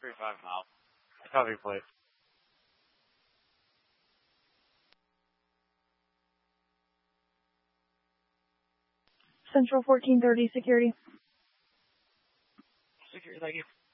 35 miles. Copy, plate. Central 1430, security. Security, thank you.